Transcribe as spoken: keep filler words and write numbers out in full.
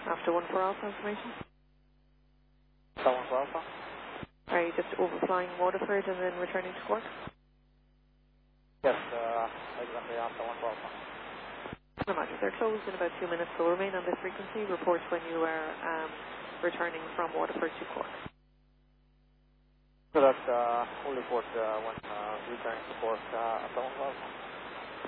After one for Alpha information. That one for Alpha? Are you just overflying Waterford and then returning to Cork? Yes, uh, exactly after one for Alpha. No matter, they're closed in about two minutes, so remain on this frequency. Report when you are um, returning from Waterford to Cork. So that's uh, only report uh, when uh, returning to Cork uh, after one for Alpha.